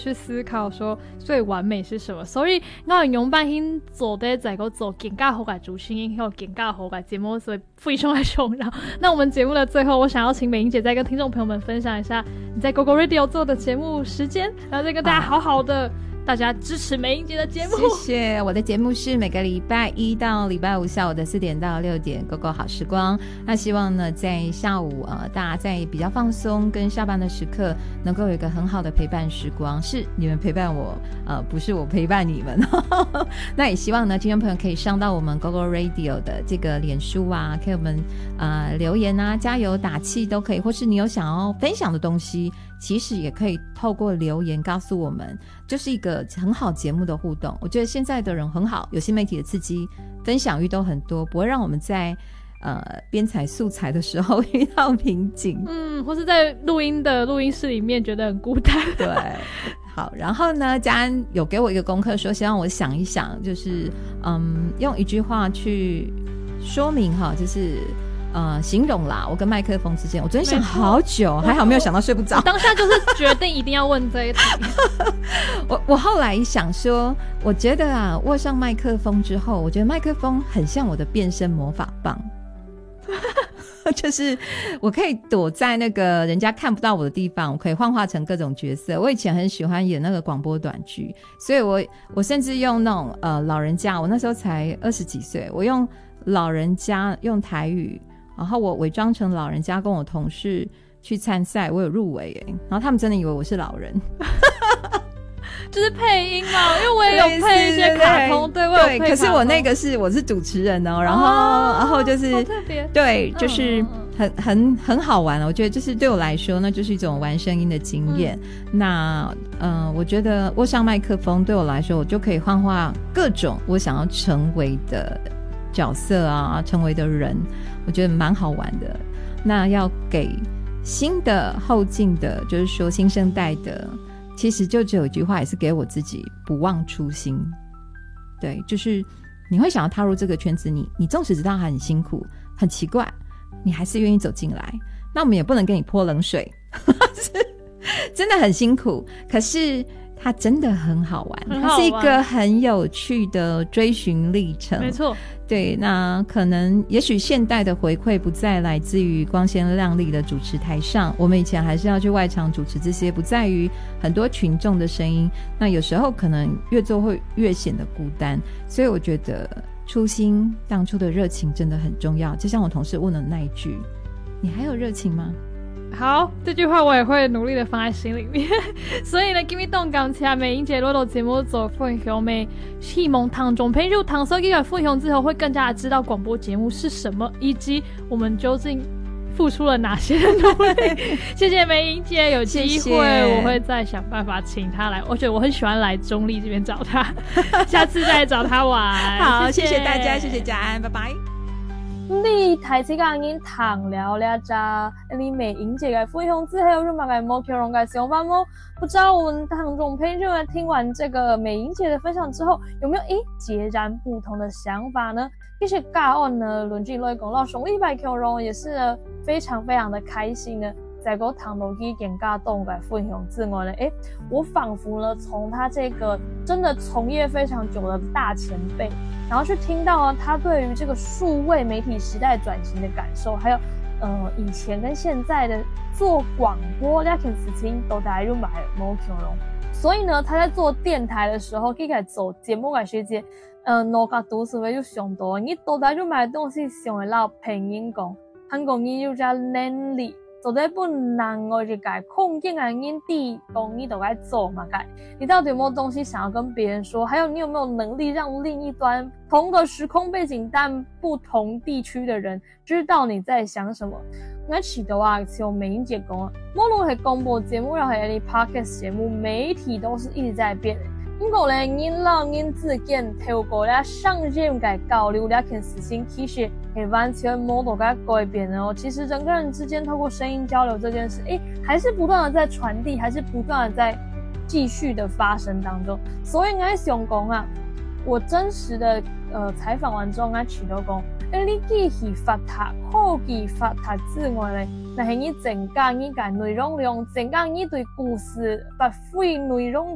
去思考说最完美是什么，所以我用半天做的在个做更加好的主持人，还有更加好的节目，所以非常的重要。那我们节目的最后，我想要请美英姐再跟听众朋友们分享一下你在 GoGo Radio 做的节目时间，然后再跟大家好好的大家支持美英姐的节目。 谢谢。我的节目是每个礼拜一到礼拜五下午的4点到6点 GoGo 好时光。那希望呢在下午大家在比较放松跟下班的时刻能够有一个很好的陪伴时光，是你们陪伴我不是我陪伴你们那也希望呢听众朋友可以上到我们 GoGo Radio 的这个脸书啊，给我们留言啊，加油打气都可以，或是你有想要分享的东西，其实也可以透过留言告诉我们，就是一个很好节目的互动。我觉得现在的人很好，有新媒体的刺激，分享欲都很多，不会让我们在编采素材的时候遇到瓶颈， 或是在录音室里面觉得很孤单。 对，好，然后呢嘉安有给我一个功课说希望我想一想，就是用一句话去说明哈，就是形容啦我跟麦克风之间，我昨天想好久，还好没有想到睡不着。 当下就是决定一定要问这一题我后来想说，我觉得握上麦克风之后，我觉得麦克风很像我的变身魔法棒就是我可以躲在那个人家看不到我的地方，我可以幻化成各种角色。我以前很喜欢演那个广播短剧，所以我甚至用那种老人家，我那时候才20几岁，我用老人家用台语，然后我伪装成老人家跟我同事去参赛，我有入围耶，然后他们真的以为我是老人就是配音嘛，因为我也有配一些卡通，对，我有配卡通。 可是我那个我是主持人哦，然后就是好特别， 对，就是很好玩。我觉得就是对我来说，那就是一种玩声音的经验。那我觉得握上麦克风对我来说，我就可以幻化各种我想要成为的角色啊，成为的人，我觉得蛮好玩的。那要给新的后进的，就是说新生代的，其实就只有一句话，也是给我自己，不忘初心。对，就是你会想要踏入这个圈子，你纵使知道它很辛苦很奇怪，你还是愿意走进来，那我们也不能给你泼冷水真的很辛苦，可是它真的很好玩，它是一个很有趣的追寻历程。 没错， 对，那可能也许现代的回馈不再来自于光鲜亮丽的主持台上，我们以前还是要去外场主持，这些不在于很多群众的声音，那有时候可能越做会越显得孤单。所以我觉得初心当初的热情真的很重要，就像我同事问的那一句，你还有热情吗？ 好，这句话我也会努力的放在心里面所以呢今日动感谢美英姐录节目做分享，美希望听众朋友听收的分享之后会更加知道广播节目是什么，以及我们究竟付出了哪些努力谢谢美英姐，有机会我会再想办法请她来，我觉得我很喜欢来中立这边找她下次再找她玩好，谢谢大家，谢谢嘉安，拜拜。 你台词嘅已經談了了咋？你美英姐嘅分享之後，有乜嘅目標嘅想法嗎？不知道我們聽眾朋友聽完這個美英姐的分享之後，有沒有截然不同的想法呢？其實教案呢，論盡來講，上禮拜內容也是非常非常的開心呢。在個談到佢更加多嘅分享之外呢，我仿佛呢從他這個真的從業非常久的大前輩，然後去聽到他對於這個數位媒體時代轉型的感受，還有以前跟現在的做廣播呢件事情都大家用埋冇形容。所以呢，他在做電台的時候，佢喺做節目嘅時節，我角度是會有想到，你都大家用埋東西想會撈拼音講，香港人有隻能力。做得本人我就改空間的人地講你都該做嘛改，你到底有沒有東西想要跟別人說，還有你有沒有能力讓另一端同個時空背景但不同地區的人知道你在想什麼。我記得像美英姐講，無論係廣播節目然後係 podcast 節目，媒體都是一直在變的。因為咧，人老人之間透過咧上線嘅交流呢件事情，其實係完全冇到嘅改變的哦。其實人跟人之間透過聲音交流這件事，還是不斷的在傳遞，還是不斷的在繼續的發生當中。所以我想講我真實的採訪完之後，我睇到講，你機器發達、科技發達之外咧，但係你增加你嘅內容量，增加你對故事發揮內容